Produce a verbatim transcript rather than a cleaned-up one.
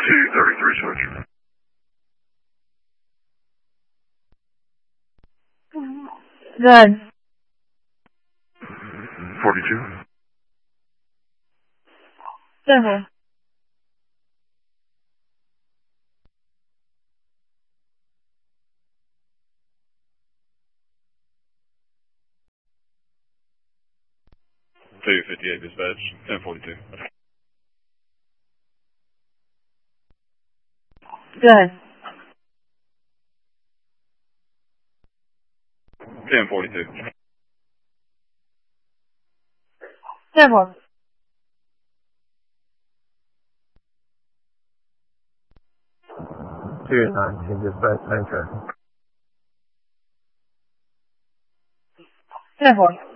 thirty-three, switch. Good. forty-two. Simple. two fifty-eight dispatch, ten forty-two. Good. ten forty-two. Simple. two nineteen dispatch, same traffic. Simple.